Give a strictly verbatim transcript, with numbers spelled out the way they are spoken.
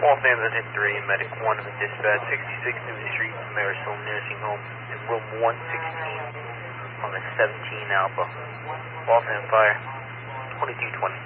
Waltham Visit three, Medic one of the dispatch, sixty-six Newton Street, Marisol Nursing Home, in room one sixteen on the seventeen Alpha. Waltham Fire, twenty-two twenty.